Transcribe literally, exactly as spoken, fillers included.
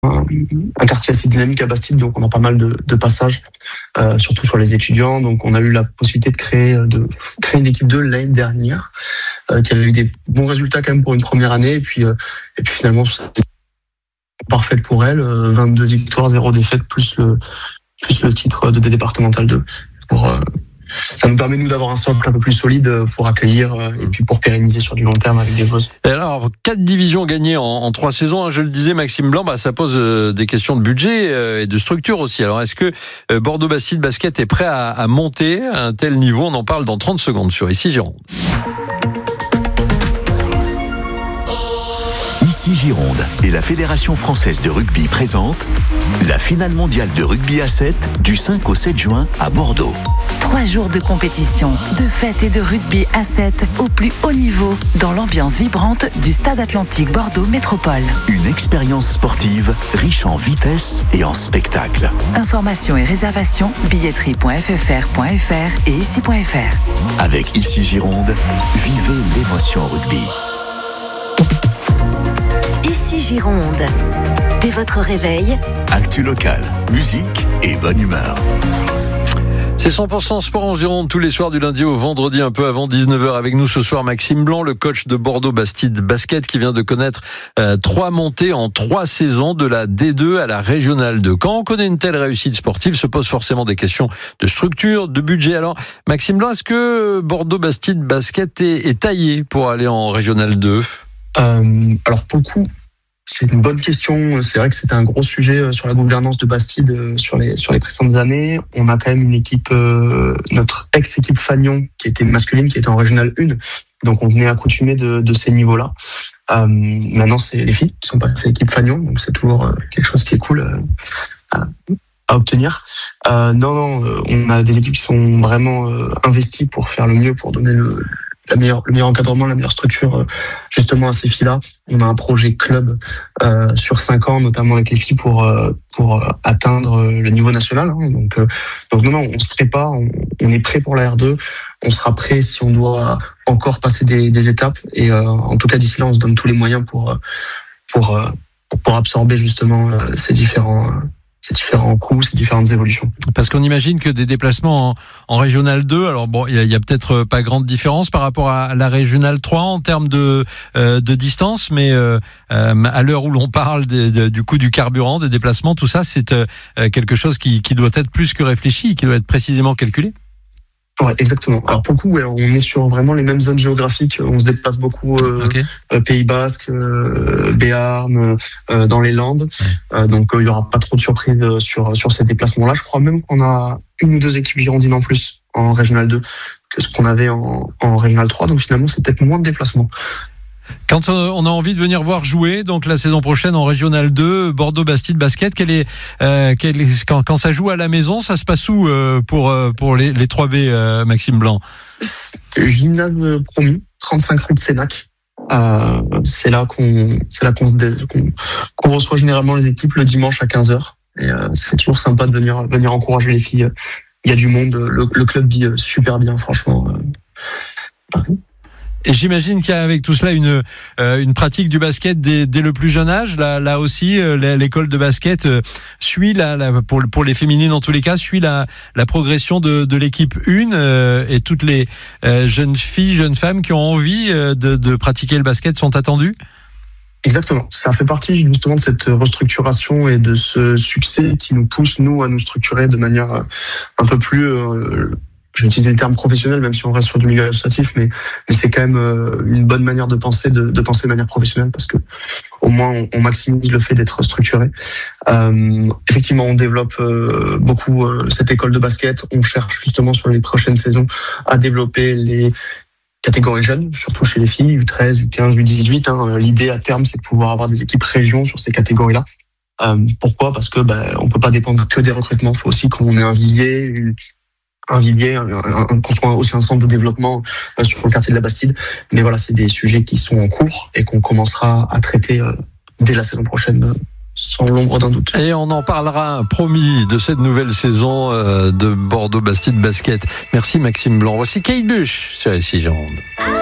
un, un quartier assez dynamique à Bastide, donc on a pas mal de, de passages, euh, surtout sur les étudiants. Donc on a eu la possibilité de créer, de créer une équipe deux l'année dernière, euh, qui avait eu des bons résultats quand même pour une première année. Et puis, euh, et puis finalement, c'était parfait pour elle. Euh, vingt-deux victoires, zéro défaite, plus le, plus le titre de D départemental deux. Pour, euh, ça nous permet, nous, d'avoir un socle un peu plus solide pour accueillir euh, et puis pour pérenniser sur du long terme avec des joueuses. Et alors, quatre divisions gagnées en, en trois saisons, hein, je le disais, Maxime Blanc, bah, ça pose euh, des questions de budget euh, et de structure aussi. Alors, est-ce que euh, Bordeaux-Bastide Basket est prêt à, à monter à un tel niveau? On en parle dans trente secondes sur Ici Gironde. Ici Gironde et la Fédération française de rugby présente la finale mondiale de rugby à sept du cinq au sept juin à Bordeaux. Trois jours de compétition, de fêtes et de rugby à sept au plus haut niveau dans l'ambiance vibrante du Stade Atlantique Bordeaux Métropole. Une expérience sportive riche en vitesse et en spectacle. Informations et réservations billetterie point f f r point f r et ici point f r. Avec Ici Gironde, vivez l'émotion rugby. Ici Gironde. Dès votre réveil, actu local, musique et bonne humeur. C'est cent pour cent sport en Gironde tous les soirs du lundi au vendredi, un peu avant dix-neuf heures. Avec nous ce soir Maxime Blanc, le coach de Bordeaux-Bastide Basket, qui vient de connaître euh, trois montées en trois saisons de la D deux à la régionale deux. Quand on connaît une telle réussite sportive, se posent forcément des questions de structure, de budget. Alors Maxime Blanc, est-ce que Bordeaux-Bastide Basket est, est taillé pour aller en régionale deux? euh, Alors pour le coup, c'est une bonne question. C'est vrai que c'était un gros sujet sur la gouvernance de Bastide sur les sur les précédentes années. On a quand même une équipe, euh, notre ex-équipe Fagnon, qui était masculine, qui était en régionale un. Donc on venait accoutumé de, de ces niveaux-là. Euh, maintenant, c'est les filles qui sont passées à l'équipe Fagnon, donc c'est toujours quelque chose qui est cool euh, à, à obtenir. Euh, non, non, on a des équipes qui sont vraiment euh, investies pour faire le mieux, pour donner le La meilleure, le meilleur encadrement, la meilleure structure justement à ces filles-là. On a un projet club euh, sur cinq ans, notamment avec les filles, pour euh, pour euh, atteindre le niveau national. Hein. Donc euh, donc non non, on se prépare, on, on est prêt pour la R deux. On sera prêt si on doit encore passer des, des étapes. Et euh, en tout cas d'ici là, on se donne tous les moyens pour pour pour, pour absorber justement euh, ces différents euh, ces différents coups, ces différentes évolutions. Parce qu'on imagine que des déplacements en, en régionale deux, alors bon, il y a, y a peut-être pas grande différence par rapport à la régionale trois en termes de euh, de distance, mais euh, euh, à l'heure où l'on parle de, de, du coût du carburant, des déplacements, tout ça, c'est euh, quelque chose qui, qui doit être plus que réfléchi, qui doit être précisément calculé. Ouais, exactement. Alors pour le coup, ouais, on est sur vraiment les mêmes zones géographiques. On se déplace beaucoup euh, okay. euh, Pays Basque, euh, Béarn, euh, dans les Landes. Ouais. Euh, donc il euh, y aura pas trop de surprises sur sur ces déplacements-là. Je crois même qu'on a une ou deux équipes girondines en plus en régional deux que ce qu'on avait en, en régional trois. Donc finalement, c'est peut-être moins de déplacements. Quand on a envie de venir voir jouer, donc la saison prochaine en régionale deux, Bordeaux-Bastide Basket, quel est, euh, quel est, quand, quand ça joue à la maison, ça se passe où euh, pour pour les, les trois B, euh, Maxime Blanc? Gymnase promu, trente-cinq rue de Sénac. Euh, c'est là qu'on c'est là qu'on, se dé, qu'on qu'on reçoit généralement les équipes le dimanche à quinze heures. Et euh, c'est toujours sympa de venir venir encourager les filles. Il y a du monde, le, le club vit super bien, franchement. Euh, Et j'imagine qu'il y a avec tout cela une euh, une pratique du basket dès, dès le plus jeune âge. Là, là aussi, euh, l'école de basket euh, suit la, la pour pour les féminines en tous les cas suit la la progression de de l'équipe un euh, et toutes les euh, jeunes filles, jeunes femmes qui ont envie euh, de de pratiquer le basket sont attendues. Exactement. Ça fait partie justement de cette restructuration et de ce succès qui nous pousse nous à nous structurer de manière un peu plus euh, je vais utiliser le terme professionnel, même si on reste sur du milieu associatif, mais, mais c'est quand même euh, une bonne manière de penser, de, de penser de manière professionnelle, parce que au moins on, on maximise le fait d'être structuré. Euh, effectivement, on développe euh, beaucoup euh, cette école de basket. On cherche justement sur les prochaines saisons à développer les catégories jeunes, surtout chez les filles, U treize, U quinze, U dix-huit. Hein. L'idée à terme, c'est de pouvoir avoir des équipes régions sur ces catégories-là. Euh, pourquoi ? Parce que bah, on peut pas dépendre que des recrutements. Il faut aussi qu'on ait un vivier, une un vivier, un, un, qu'on soit aussi un centre de développement euh, sur le quartier de la Bastide. Mais voilà, c'est des sujets qui sont en cours et qu'on commencera à traiter euh, dès la saison prochaine, euh, sans l'ombre d'un doute. Et on en parlera, promis, de cette nouvelle saison euh, de Bordeaux-Bastide Basket. Merci Maxime Blanc. Voici Kate Bush sur Ici Gironde.